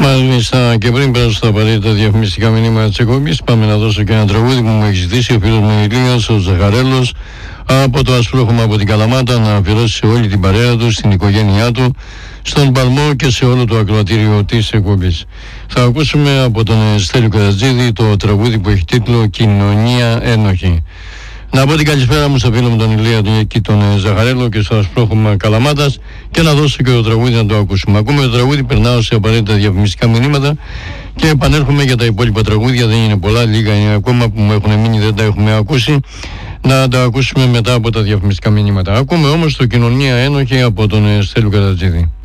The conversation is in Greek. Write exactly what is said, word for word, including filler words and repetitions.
Μάλιστα, και πριν πέρασω στα απαραίτητα διαφημιστικά μηνύματα της εκπομπής, πάμε να δώσω και ένα τραγούδι που μου έχει ζητήσει ο φίλος μου Ηλίας, ο Ζαχαρέλος, από το Ασπρόχωμα από την Καλαμάτα, να αφιερώσει σε όλη την παρέα του, στην οικογένειά του, στον Παλμό και σε όλο το ακροατήριο της εκπομπής. Θα ακούσουμε από τον Στέλιο Καρατζίδη το τραγούδι που έχει τίτλο «Κοινωνία Ένοχη». Να πω την καλησπέρα μου στο φίλο μου τον Ηλία και τον Ζαχαρέλο και στο Ασπρόχωμα Καλαμάτας και να δώσω και το τραγούδι να το ακούσουμε. Ακούμε το τραγούδι, περνάω σε απαραίτητα διαφημιστικά μηνύματα και επανέρχομαι για τα υπόλοιπα τραγούδια. Δεν είναι πολλά, λίγα είναι ακόμα που μου έχουν μείνει, δεν τα έχουμε ακούσει. Να τα ακούσουμε μετά από τα διαφημιστικά μηνύματα. Ακούμε όμως το «Κοινωνία Ένοχη» από τον Στέλιο Καρατζίδη.